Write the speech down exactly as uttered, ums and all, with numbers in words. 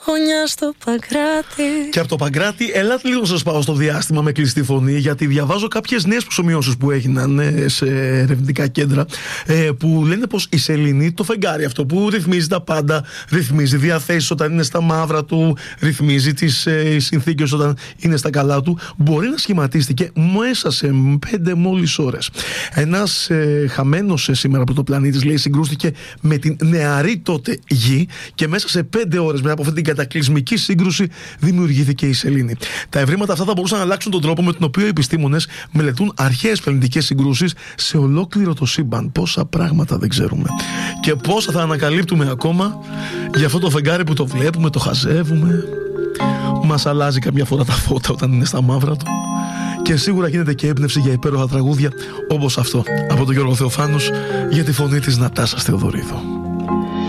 γωνιά στο Παγκράτη. Και από το Παγκράτη, ελάτε λίγο να σας πάω στο διάστημα με κλειστή φωνή, γιατί διαβάζω κάποιες νέες προσομοιώσεις που έγιναν ε, σε ερευνητικά κέντρα, ε, που λένε πως η σελήνη, το φεγγάρι αυτό που ρυθμίζει τα πάντα, ρυθμίζει διαθέσεις όταν είναι στα μαύρα του, ρυθμίζει τις ε, συνθήκες όταν είναι στα καλά του, μπορεί να σχηματίστηκε μέσα σε πέντε μόλις ώρες. Ένας ε, χαμένος ε, σήμερα πρωτοπλανήτης, λέει, συγκρούστηκε με την νεαρή τότε Γη και μέσα σε πέντε ώρες μετά από αυτή την κατακλυσμική σύγκρουση δημιουργήθηκε η σελήνη. Τα ευρήματα αυτά θα μπορούσαν να αλλάξουν τον τρόπο με τον οποίο οι επιστήμονες μελετούν αρχαίες πλανητικές συγκρούσεις σε ολόκληρο το σύμπαν. Πόσα πράγματα δεν ξέρουμε και πόσα θα ανακαλύπτουμε ακόμα για αυτό το φεγγάρι που το βλέπουμε, το χαζεύουμε, μας αλλάζει καμιά φορά τα φώτα όταν είναι στα μαύρα του. Και σίγουρα γίνεται και έμπνευση για υπέροχα τραγούδια όπως αυτό από τον Γιώργο Θεοφάνους για τη φωνή της Νατάσας Θεοδωρίδου.